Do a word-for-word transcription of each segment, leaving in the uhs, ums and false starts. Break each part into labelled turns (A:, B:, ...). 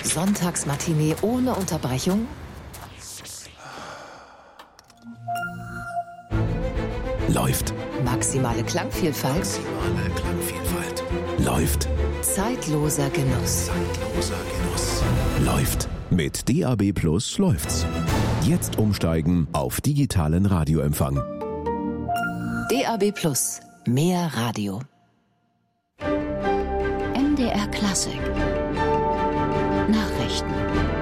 A: Sonntagsmatinee ohne Unterbrechung?
B: Läuft.
A: Maximale Klangvielfalt?
B: Maximale Klangvielfalt. Läuft.
A: Zeitloser Genuss.
B: Zeitloser Genuss. Läuft. Mit D A B Plus läuft's. Jetzt umsteigen auf digitalen Radioempfang.
A: D A B Plus. Mehr Radio.
C: M D R Klassik. Nachrichten.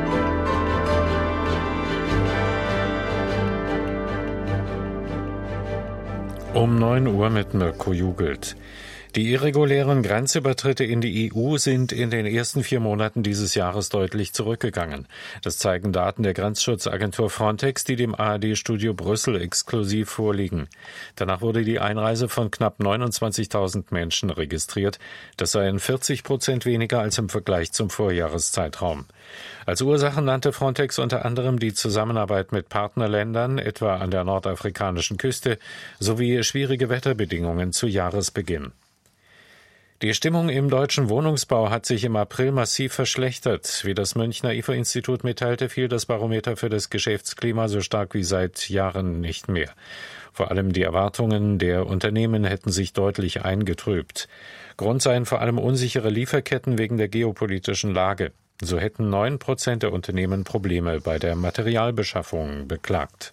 D: Um neun Uhr mit Mirko Jugelt. Die irregulären Grenzübertritte in die E U sind in den ersten vier Monaten dieses Jahres deutlich zurückgegangen. Das zeigen Daten der Grenzschutzagentur Frontex, die dem A R D-Studio Brüssel exklusiv vorliegen. Danach wurde die Einreise von knapp neunundzwanzigtausend Menschen registriert. Das seien vierzig Prozent weniger als im Vergleich zum Vorjahreszeitraum. Als Ursache nannte Frontex unter anderem die Zusammenarbeit mit Partnerländern, etwa an der nordafrikanischen Küste, sowie schwierige Wetterbedingungen zu Jahresbeginn. Die Stimmung im deutschen Wohnungsbau hat sich im April massiv verschlechtert. Wie das Münchner I F O-Institut mitteilte, fiel das Barometer für das Geschäftsklima so stark wie seit Jahren nicht mehr. Vor allem die Erwartungen der Unternehmen hätten sich deutlich eingetrübt. Grund seien vor allem unsichere Lieferketten wegen der geopolitischen Lage. So hätten neun Prozent der Unternehmen Probleme bei der Materialbeschaffung beklagt.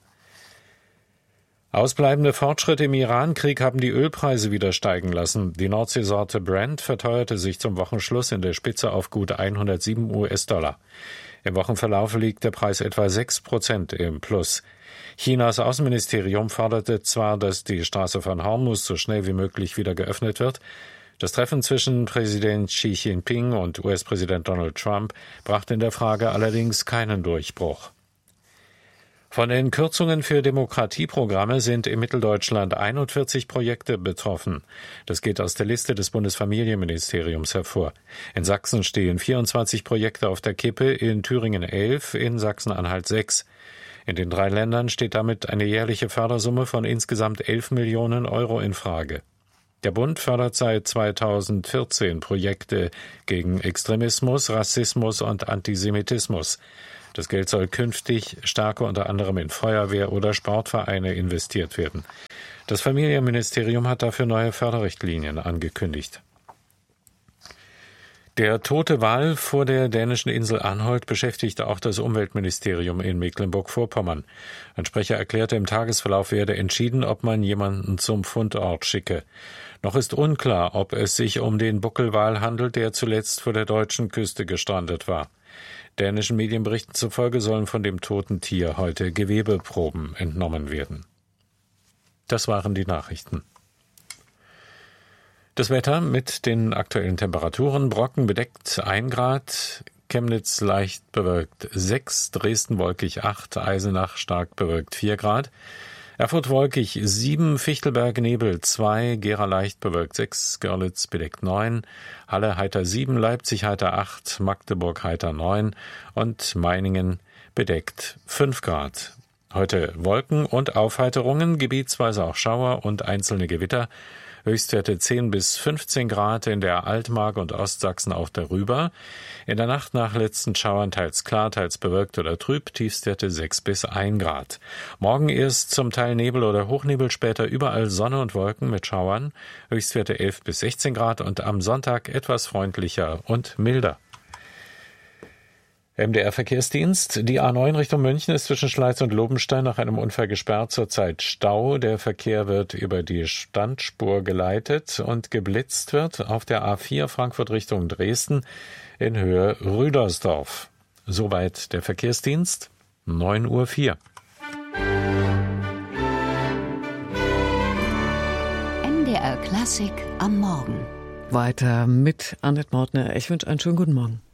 D: Ausbleibende Fortschritte im Iran-Krieg haben die Ölpreise wieder steigen lassen. Die Nordseesorte Brent verteuerte sich zum Wochenschluss in der Spitze auf gut hundertsieben US-Dollar. Im Wochenverlauf liegt der Preis etwa sechs Prozent im Plus. Chinas Außenministerium forderte zwar, dass die Straße von Hormuz so schnell wie möglich wieder geöffnet wird. Das Treffen zwischen Präsident Xi Jinping und U S-Präsident Donald Trump brachte in der Frage allerdings keinen Durchbruch. Von den Kürzungen für Demokratieprogramme sind in Mitteldeutschland einundvierzig Projekte betroffen. Das geht aus der Liste des Bundesfamilienministeriums hervor. In Sachsen stehen vierundzwanzig Projekte auf der Kippe, in Thüringen elf, in Sachsen-Anhalt sechs. In den drei Ländern steht damit eine jährliche Fördersumme von insgesamt elf Millionen Euro in Frage. Der Bund fördert seit zweitausendvierzehn Projekte gegen Extremismus, Rassismus und Antisemitismus. Das Geld soll künftig stärker unter anderem in Feuerwehr- oder Sportvereine investiert werden. Das Familienministerium hat dafür neue Förderrichtlinien angekündigt. Der tote Wal vor der dänischen Insel Anholt beschäftigte auch das Umweltministerium in Mecklenburg-Vorpommern. Ein Sprecher erklärte, im Tagesverlauf werde entschieden, ob man jemanden zum Fundort schicke. Noch ist unklar, ob es sich um den Buckelwal handelt, der zuletzt vor der deutschen Küste gestrandet war. Dänischen Medienberichten zufolge sollen von dem toten Tier heute Gewebeproben entnommen werden. Das waren die Nachrichten. Das Wetter mit den aktuellen Temperaturen: Brocken bedeckt ein Grad, Chemnitz leicht bewölkt sechs, Dresden wolkig acht, Eisenach stark bewölkt vier Grad, Erfurt wolkig sieben, Fichtelberg Nebel zwei, Gera leicht bewölkt sechs, Görlitz bedeckt neun, Halle heiter sieben, Leipzig heiter acht, Magdeburg heiter neun und Meiningen bedeckt fünf Grad. Heute Wolken und Aufheiterungen, gebietsweise auch Schauer und einzelne Gewitter. Höchstwerte zehn bis fünfzehn Grad, in der Altmark und Ostsachsen auch darüber. In der Nacht nach letzten Schauern teils klar, teils bewölkt oder trüb, Tiefstwerte sechs bis ein Grad. Morgen erst zum Teil Nebel oder Hochnebel, später überall Sonne und Wolken mit Schauern. Höchstwerte elf bis sechzehn Grad und am Sonntag etwas freundlicher und milder. M D R-Verkehrsdienst. Die A neun Richtung München ist zwischen Schleiz und Lobenstein nach einem Unfall gesperrt, zurzeit Stau. Der Verkehr wird über die Standspur geleitet und geblitzt wird auf der A vier Frankfurt Richtung Dresden in Höhe Rüdersdorf. Soweit der Verkehrsdienst. neun Uhr vier.
C: M D R Klassik am Morgen.
E: Weiter mit Annette Mautner. Ich wünsche einen schönen guten Morgen.